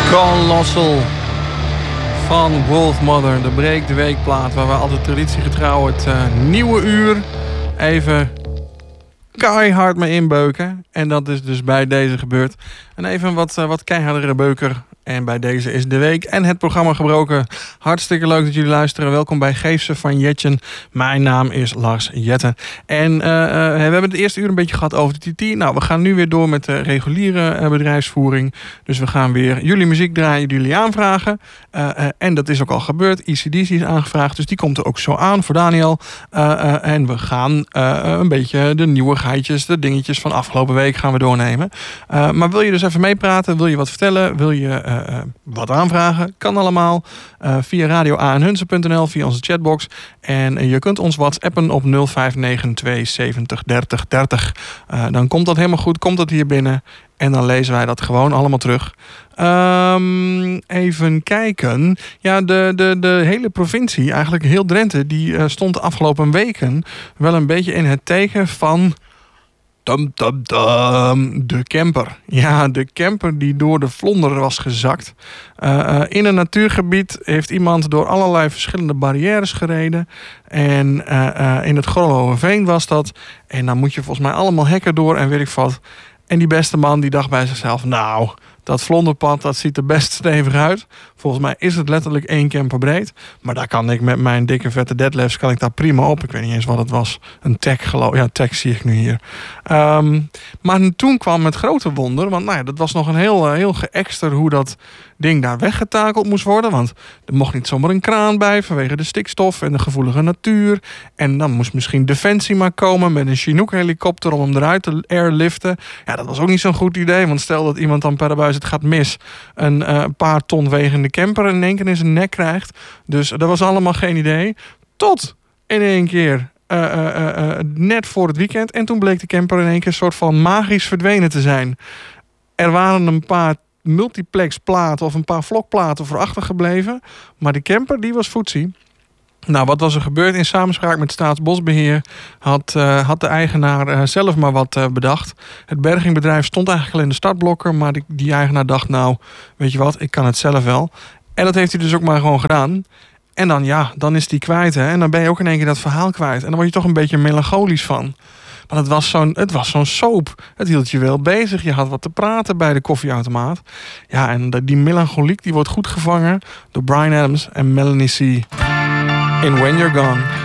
Colossal van Wolfmother, de Break de Weekplaat, waar we altijd traditiegetrouw het nieuwe uur even keihard mee inbeuken. En dat is dus bij deze gebeurd. En even wat keihardere beuker. En bij deze is de week en het programma gebroken. Hartstikke leuk dat jullie luisteren. Welkom bij Geef ze van Jetjen. Mijn naam is Lars Jetten. En we hebben het eerste uur een beetje gehad over de TT. Nou, we gaan nu weer door met de reguliere bedrijfsvoering. Dus we gaan weer jullie muziek draaien, jullie aanvragen. En dat is ook al gebeurd. ECDC is aangevraagd, dus die komt er ook zo aan voor Daniel. En we gaan een beetje de nieuwe geitjes, de dingetjes van afgelopen week gaan we doornemen. Maar wil je dus even meepraten? Wil je wat vertellen? Wil je wat aanvragen? Kan allemaal via radioanhunsen.nl, via onze chatbox. En je kunt ons whatsappen op 0592 70 30 30. Dan komt dat helemaal goed, komt dat hier binnen. En dan lezen wij dat gewoon allemaal terug. Even kijken. Ja, de hele provincie, eigenlijk heel Drenthe, die stond de afgelopen weken wel een beetje in het teken van de camper. Ja, de camper die door de vlonder was gezakt. In een natuurgebied heeft iemand door allerlei verschillende barrières gereden. En in het Grollowerveen was dat. En dan moet je volgens mij allemaal hekken door en weet ik wat. En die beste man die dacht bij zichzelf, nou, dat vlonderpad, dat ziet er best stevig uit. Volgens mij is het letterlijk 1 camper breed. Maar daar kan ik met mijn dikke vette deadlifts kan ik daar prima op. Ik weet niet eens wat het was. Een tech geloof ik. Ja, tech zie ik nu hier. Maar toen kwam het grote wonder. Want nou ja, dat was nog een heel geëxter hoe dat ding daar weggetakeld moest worden. Want er mocht niet zomaar een kraan bij vanwege de stikstof en de gevoelige natuur. En dan moest misschien Defensie maar komen met een Chinook helikopter om hem eruit te airliften. Ja, dat was ook niet zo'n goed idee. Want stel dat iemand dan per de buis het gaat mis, een paar ton wegende camper in één keer in zijn nek krijgt. Dus dat was allemaal geen idee. Tot in één keer net voor het weekend. En toen bleek de camper in één keer een soort van magisch verdwenen te zijn. Er waren een paar multiplex platen of een paar vlokplaten voor achtergebleven. Maar de camper die was foetsie. Nou, wat was er gebeurd? In samenspraak met Staatsbosbeheer had de eigenaar zelf maar wat bedacht. Het bergingbedrijf stond eigenlijk al in de startblokken, maar die eigenaar dacht, nou, weet je wat, ik kan het zelf wel. En dat heeft hij dus ook maar gewoon gedaan. En dan is die kwijt, hè. En dan ben je ook in één keer dat verhaal kwijt. En dan word je toch een beetje melancholisch van. Maar het was zo'n soap. Het hield je wel bezig. Je had wat te praten bij de koffieautomaat. Ja, en die melancholiek die wordt goed gevangen door Bryan Adams en Melanie C. in When You're Gone.